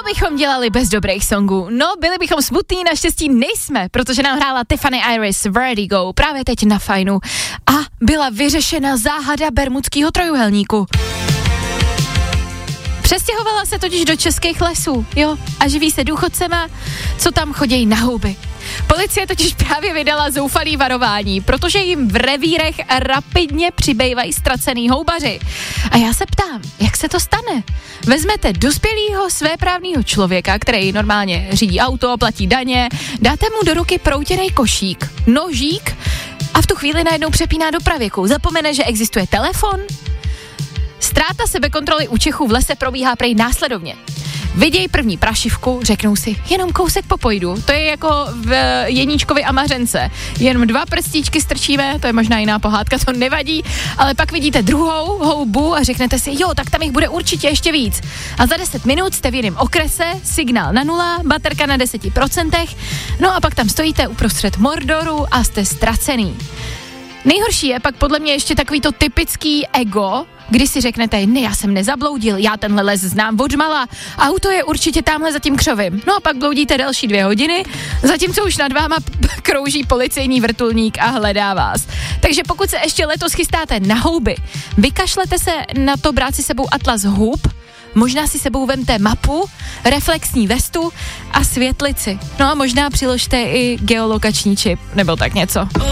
bychom dělali bez dobrých songů? No, byli bychom smutní, naštěstí nejsme, protože nám hrála Tiffany Iris Vertigo právě teď na Fajnu a byla vyřešena záhada Bermudského trojuhelníku. Přestěhovala se totiž do českých lesů, jo, a živí se důchodcema, co tam chodějí na houby. Policie totiž právě vydala zoufalý varování, protože jim v revírech rapidně přibývají ztracený houbaři. A já se ptám, jak se to stane? Vezmete dospělýho svéprávného člověka, který normálně řídí auto, platí daně, dáte mu do ruky proutěnej košík, nožík a v tu chvíli najednou přepíná do pravěku. Zapomene, že existuje telefon? Ztráta sebekontroly u Čechů v lese probíhá prej následovně. Vidějí první prašivku, řeknou si, jenom kousek popojdu. To je jako v Jeníčkovi a Mařence. Jenom 2 prstíčky strčíme, to je možná jiná pohádka, to nevadí, ale pak vidíte druhou houbu a řeknete si, jo, tak tam jich bude určitě ještě víc. A za 10 minut jste v jiném okrese, signál na 0, baterka na 10%, no a pak tam stojíte uprostřed Mordoru a jste ztracený. Nejhorší je pak podle mě ještě takový to typický ego, když si řeknete, ne, já jsem nezabloudil, já tenhle les znám odmala, auto je určitě tamhle za tím křovím. No a pak bloudíte další 2 hodiny, zatímco už nad váma krouží policejní vrtulník a hledá vás. Takže pokud se ještě letos chystáte na houby, vykašlete se na to brát si sebou atlas hub, možná si sebou vemte mapu, reflexní vestu a světlici. No a možná přiložte i geolokační čip, nebo tak něco.